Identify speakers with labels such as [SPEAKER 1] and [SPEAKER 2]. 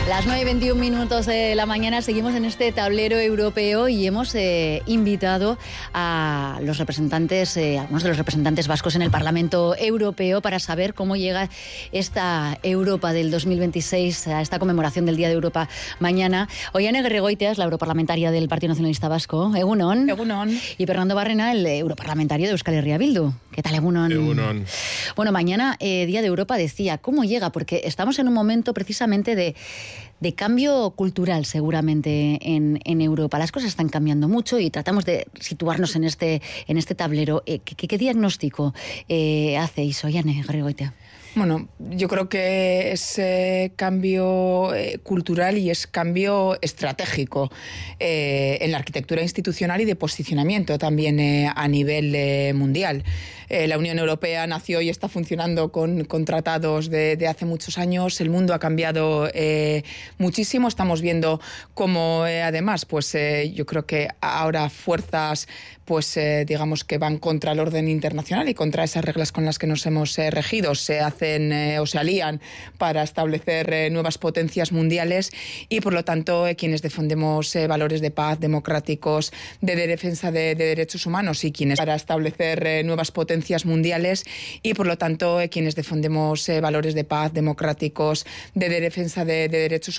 [SPEAKER 1] Las 9:21 de la mañana seguimos en este tablero europeo y hemos invitado a los representantes, algunos de los representantes vascos en el Parlamento Europeo para saber cómo llega esta Europa del 2026 a esta conmemoración del Día de Europa mañana. Oiane Gerregoitia es la europarlamentaria del Partido Nacionalista Vasco. Egunon.
[SPEAKER 2] Egunon.
[SPEAKER 1] Y Fernando Barrena, el europarlamentario de Euskal Herria Bildu. ¿Qué tal, Egunon?
[SPEAKER 3] Egunon.
[SPEAKER 1] Bueno, mañana, Día de Europa, decía, ¿cómo llega? Porque estamos en un momento precisamente de cambio cultural, seguramente, en Europa. Las cosas están cambiando mucho y tratamos de situarnos en este tablero. ¿Qué diagnóstico hacéis, Oiane Gerregoitia?
[SPEAKER 2] Bueno, yo creo que es cambio cultural y es cambio estratégico en la arquitectura institucional y de posicionamiento también a nivel mundial. La Unión Europea nació y está funcionando con tratados de hace muchos años. El mundo ha cambiado muchísimo. Estamos viendo cómo, además, yo creo que ahora fuerzas, digamos que van contra el orden internacional y contra esas reglas con las que nos hemos regido, se hacen o se alían para establecer nuevas potencias mundiales y, por lo tanto, quienes defendemos valores de paz democráticos, de defensa de derechos humanos y quienes para establecer nuevas potencias mundiales y, por lo tanto, quienes defendemos valores de paz democráticos, de defensa de derechos